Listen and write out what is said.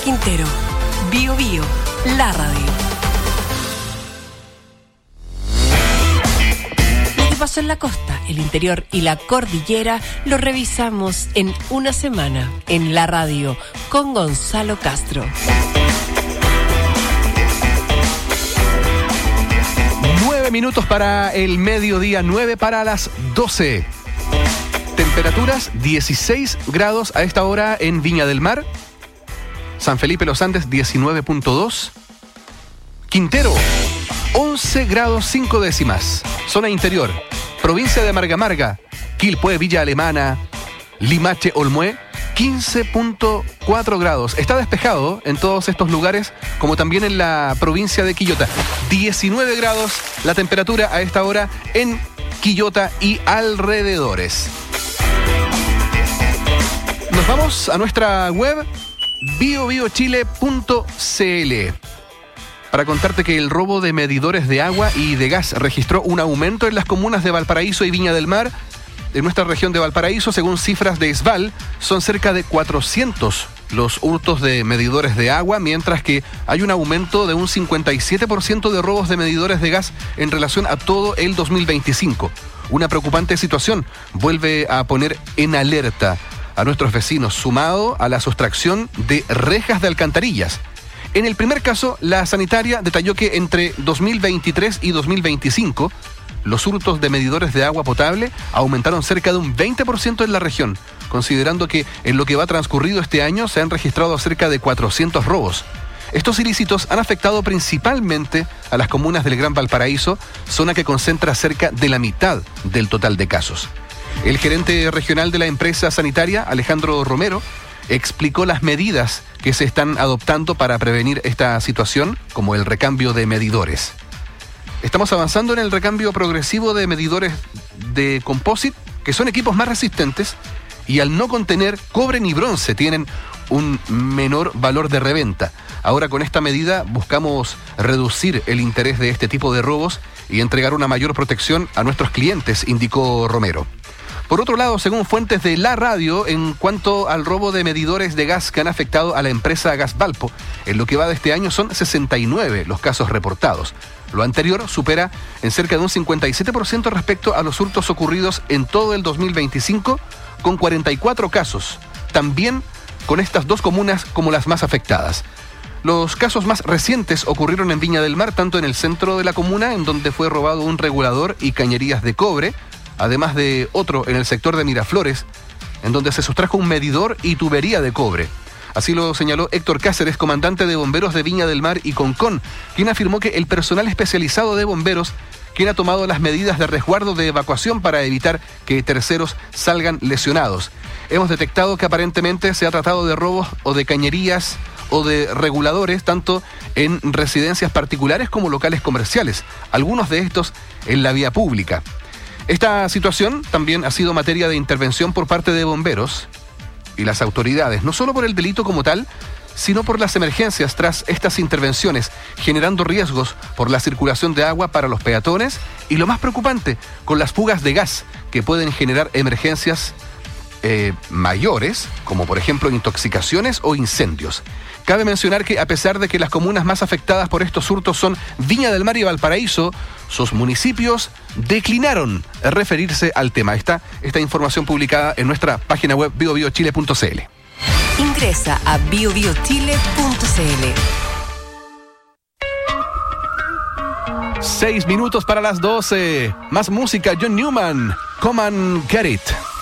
Quintero. Bio Bio, la radio. Lo que pasó en la costa, el interior y la cordillera lo revisamos en una semana en la radio con Gonzalo Castro. 9 minutos para el mediodía, 9 para las 12. Temperaturas 16 grados a esta hora en Viña del Mar. San Felipe Los Andes 19.2. Quintero 11 grados 5 décimas. Zona interior, provincia de Marga, Quilpué, Villa Alemana, Limache, Olmué 15.4 grados. Está despejado en todos estos lugares, como también en la provincia de Quillota. 19 grados la temperatura a esta hora en Quillota y alrededores. Nos vamos a nuestra web biobiochile.cl para contarte que el robo de medidores de agua y de gas registró un aumento en las comunas de Valparaíso y Viña del Mar. En nuestra región de Valparaíso, según cifras de ESVAL, son cerca de 400 los hurtos de medidores de agua, mientras que hay un aumento de un 57% de robos de medidores de gas en relación a todo el 2025. Una preocupante situación vuelve a poner en alerta a nuestros vecinos, sumado a la sustracción de rejas de alcantarillas. En el primer caso, la sanitaria detalló que entre 2023 y 2025, los hurtos de medidores de agua potable aumentaron cerca de un 20% en la región, considerando que en lo que va transcurrido este año se han registrado cerca de 400 robos. Estos ilícitos han afectado principalmente a las comunas del Gran Valparaíso, zona que concentra cerca de la mitad del total de casos. El gerente regional de la empresa sanitaria, Alejandro Romero, explicó las medidas que se están adoptando para prevenir esta situación, como el recambio de medidores. Estamos avanzando en el recambio progresivo de medidores de composite, que son equipos más resistentes y al no contener cobre ni bronce tienen un menor valor de reventa. Ahora con esta medida buscamos reducir el interés de este tipo de robos y entregar una mayor protección a nuestros clientes, indicó Romero. Por otro lado, según fuentes de la radio, en cuanto al robo de medidores de gas que han afectado a la empresa Gas Valpo, en lo que va de este año son 69 los casos reportados. Lo anterior supera en cerca de un 57% respecto a los hurtos ocurridos en todo el 2025, con 44 casos, también con estas dos comunas como las más afectadas. Los casos más recientes ocurrieron en Viña del Mar, tanto en el centro de la comuna, en donde fue robado un regulador y cañerías de cobre, además de otro en el sector de Miraflores, en donde se sustrajo un medidor y tubería de cobre. Así lo señaló Héctor Cáceres, comandante de bomberos de Viña del Mar y Concón, quien afirmó que el personal especializado de bomberos, quien ha tomado las medidas de resguardo de evacuación para evitar que terceros salgan lesionados. Hemos detectado que aparentemente se ha tratado de robos o de cañerías o de reguladores, tanto en residencias particulares como locales comerciales, algunos de estos en la vía pública. Esta situación también ha sido materia de intervención por parte de bomberos y las autoridades, no solo por el delito como tal, sino por las emergencias tras estas intervenciones, generando riesgos por la circulación de agua para los peatones y, lo más preocupante, con las fugas de gas que pueden generar emergencias mayores, como por ejemplo intoxicaciones o incendios. Cabe mencionar que a pesar de que las comunas más afectadas por estos hurtos son Viña del Mar y Valparaíso, sus municipios declinaron referirse al tema. Esta información publicada en nuestra página web biobiochile.cl. Ingresa a biobiochile.cl. 6 minutos para las 12. Más música, John Newman. Come and get it.